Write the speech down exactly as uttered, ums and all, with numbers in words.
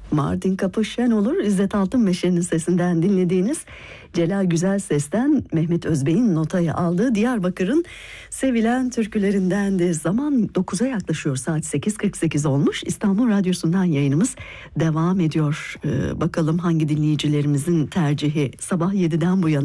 Mardin Kapı Şen olur. İzzet Altınmeşe'nin sesinden dinlediğiniz Celal Güzel Ses'ten Mehmet Özbey'in notayı aldığı Diyarbakır'ın sevilen türkülerindendi. Zaman dokuza yaklaşıyor, saat sekiz kırk sekiz olmuş. İstanbul Radyosu'ndan yayınımız devam ediyor. Ee, bakalım hangi dinleyicilerimizin tercihi sabah yediden bu yana.